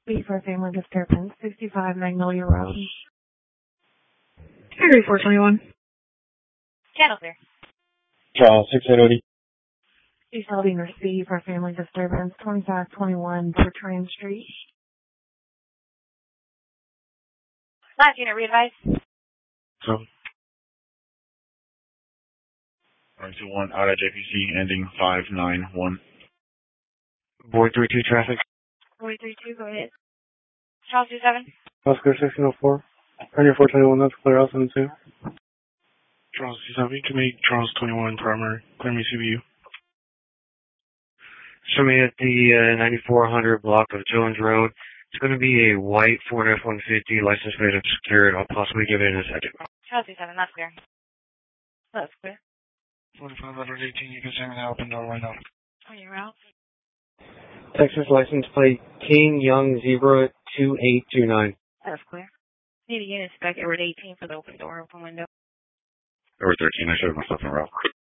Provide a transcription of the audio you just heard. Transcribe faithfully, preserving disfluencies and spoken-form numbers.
B for family disturbance, sixty-five Magnolia Road. Henry four twenty-one. Channel clear. Charles six eight zero. East Aldina C for family disturbance, twenty-five twenty-one Bertrand Street. Last unit, readvise. So. nine two one out at J P C, ending five nine one. Boy three two traffic. Boy three two, go ahead. Charles two seven. Oscar sixteen oh four. Henry four twenty-one, that's clear out seven two. Charles two seven, you can make Charles twenty-one primary. Clear me C B U. Show me at the uh, ninety-four hundred block of Jones Road. It's going to be a white Ford F one fifty, license plate obscured. I'll possibly give it in a second. Charles two seven, that's clear. That's clear. forty-five eighteen, you can send me the open door right now. On your route. Texas license plate King Young Zebra two eight two nine. That's clear. Need a unit spec Edward eighteen for the open door, open window. Edward thirteen, I showed myself in route.